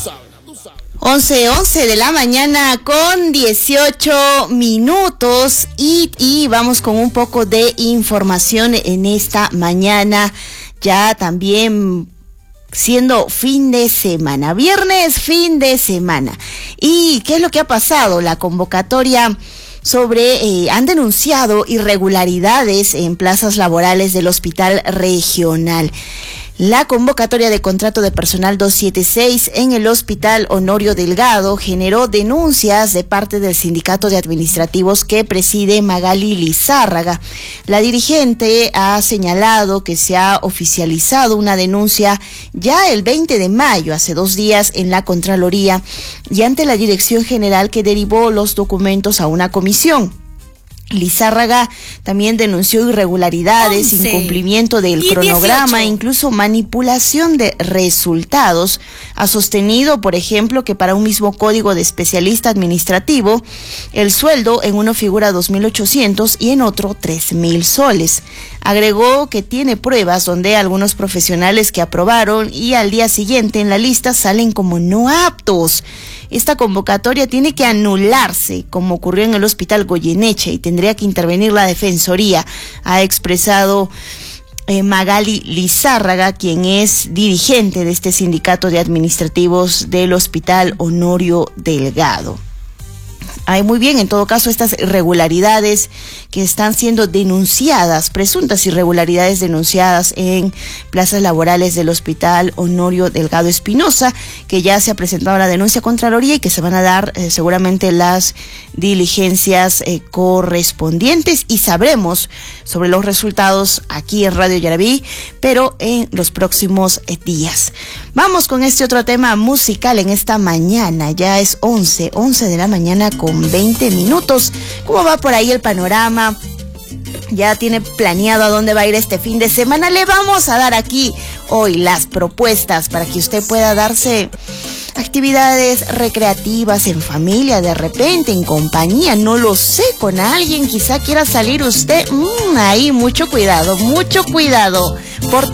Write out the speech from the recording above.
11 de la mañana con 18 minutos y vamos con un poco de información en esta mañana, ya también siendo fin de semana, viernes, fin de semana. ¿Y qué es lo que ha pasado? La convocatoria sobre, han denunciado irregularidades en plazas laborales del Hospital Regional. La convocatoria de contrato de personal 276 en el Hospital Honorio Delgado generó denuncias de parte del sindicato de administrativos que preside Magali Lizárraga. La dirigente ha señalado que se ha oficializado una denuncia ya el 20 de mayo, hace 2 días, en la Contraloría y ante la Dirección General, que derivó los documentos a una comisión. Lizárraga también denunció irregularidades, incumplimiento del cronograma, incluso manipulación de resultados. Ha sostenido, por ejemplo, que para un mismo código de especialista administrativo, el sueldo en uno figura 2.800 y en otro 3.000 soles. Agregó que tiene pruebas donde algunos profesionales que aprobaron y al día siguiente en la lista salen como no aptos. Esta convocatoria tiene que anularse, como ocurrió en el Hospital Goyeneche, y tendría que intervenir la Defensoría, ha expresado Magali Lizárraga, quien es dirigente de este sindicato de administrativos del Hospital Honorio Delgado. Muy bien, en todo caso, estas irregularidades que están siendo denunciadas, presuntas irregularidades denunciadas en plazas laborales del Hospital Honorio Delgado Espinosa, que ya se ha presentado la denuncia a Contraloría y que se van a dar seguramente las diligencias correspondientes, y sabremos sobre los resultados aquí en Radio Yaraví, pero en los próximos días. Vamos con este otro tema musical en esta mañana. Ya es 11 de la mañana con 20 minutos. ¿Cómo va por ahí el panorama? ¿Ya tiene planeado a dónde va a ir este fin de semana? Le vamos a dar aquí hoy las propuestas para que usted pueda darse actividades recreativas en familia, de repente en compañía, no lo sé, con alguien, quizá quiera salir usted. Ahí mucho cuidado, mucho cuidado.